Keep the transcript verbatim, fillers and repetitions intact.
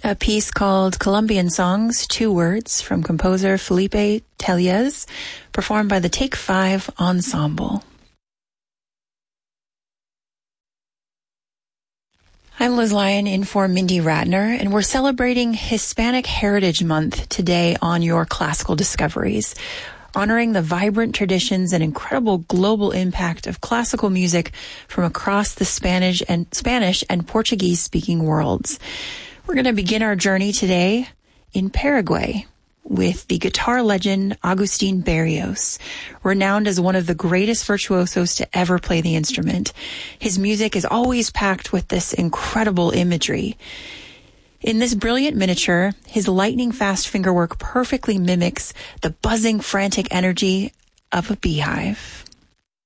A piece called Colombian Songs, Two Words, from composer Felipe Tellez, performed by the Take Five Ensemble. I'm Liz Lyon in for Mindy Ratner, and we're celebrating Hispanic Heritage Month today on Your Classical Discoveries, honoring the vibrant traditions and incredible global impact of classical music from across the Spanish and Spanish and Portuguese-speaking worlds. We're going to begin our journey today in Paraguay with the guitar legend Agustin Berrios, renowned as one of the greatest virtuosos to ever play the instrument. His music is always packed with this incredible imagery. In this brilliant miniature, his lightning-fast fingerwork perfectly mimics the buzzing, frantic energy of a beehive.